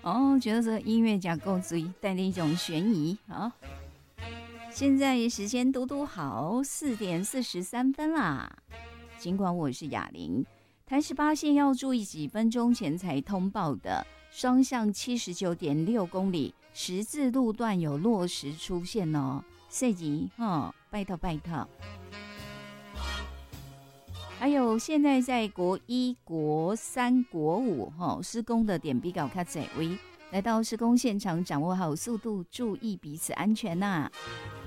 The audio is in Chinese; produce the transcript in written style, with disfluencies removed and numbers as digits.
哦，觉得这个音乐假够追，带着一种悬疑啊。现在时间嘟嘟好4:43啦。尽管我是雅玲，台18线要注意几分钟前才通报的双向79.6公里十字路段有落石出现哦，谢急拜托拜托。还有现在在国1、国3、国5施工的点比较较侪位，来到施工现场掌握好速度，注意彼此安全呐。